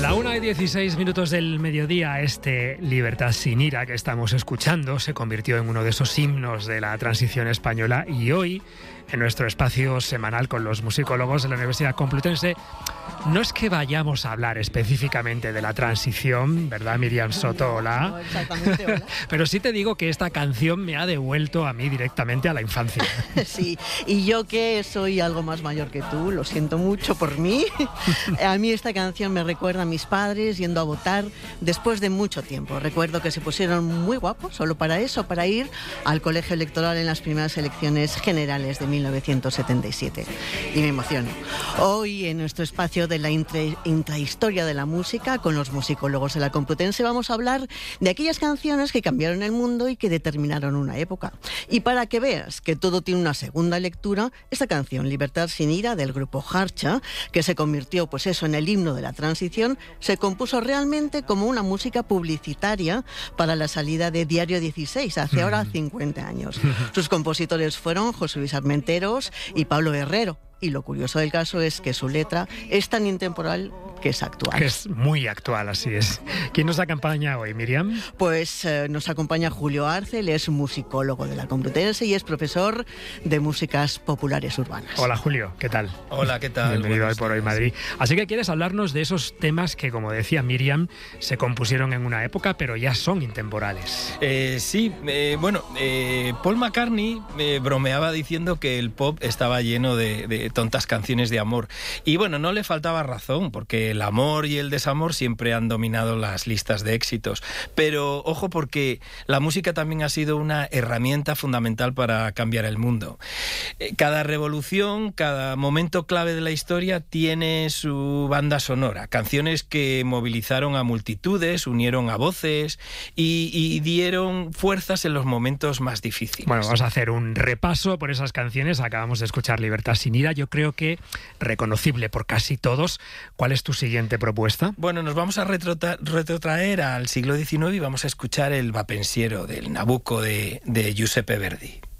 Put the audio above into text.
La 1:16 del mediodía, Libertad sin ira que estamos escuchando se convirtió en uno de esos himnos de la transición española, y hoy, en nuestro espacio semanal con los musicólogos de la Universidad Complutense, no es que vayamos a hablar específicamente de la transición, ¿verdad, Miriam Soto? Hola. No, exactamente, hola. Pero sí te digo que esta canción me ha devuelto a mí directamente a la infancia. Sí, y yo que soy algo más mayor que tú, lo siento mucho por mí. A mí esta canción me recuerda a mis padres yendo a votar después de mucho tiempo. Recuerdo que se pusieron muy guapos solo para eso, para ir al colegio electoral en las primeras elecciones generales de 1977. Y me emociono. Hoy, en nuestro espacio de la intrahistoria de la música, con los musicólogos de la Complutense, vamos a hablar de aquellas canciones que cambiaron el mundo y que determinaron una época. Y para que veas que todo tiene una segunda lectura, esta canción, Libertad sin ira, del grupo Jarcha, que se convirtió, pues eso, en el himno de la transición, se compuso realmente como una música publicitaria para la salida de Diario 16, hace ahora 50 años. Sus compositores fueron José Luis Armenteros y Pablo Herrero. Y lo curioso del caso es que su letra es tan intemporal que es actual. Que es muy actual, así es. ¿Quién nos acompaña hoy, Miriam? Pues nos acompaña Julio Arce, él es musicólogo de la Complutense y es profesor de músicas populares urbanas. Hola, Julio, ¿qué tal? Hola, ¿qué tal? Bienvenido Hoy por Hoy Madrid. Sí. Así que quieres hablarnos de esos temas que, como decía Miriam, se compusieron en una época, pero ya son intemporales. Sí, Paul McCartney bromeaba diciendo que el pop estaba lleno de tontas canciones de amor. Y bueno, no le faltaba razón, porque el amor y el desamor siempre han dominado las listas de éxitos. Pero ojo, porque la música también ha sido una herramienta fundamental para cambiar el mundo. Cada revolución, cada momento clave de la historia tiene su banda sonora. Canciones que movilizaron a multitudes, unieron a voces y dieron fuerzas en los momentos más difíciles. Bueno, vamos a hacer un repaso por esas canciones. Acabamos de escuchar Libertad sin ira. Yo creo que reconocible por casi todos. ¿Cuál es tu siguiente propuesta? Bueno, nos vamos a retrotraer al siglo XIX y vamos a escuchar el Va pensiero del Nabucco de Giuseppe Verdi.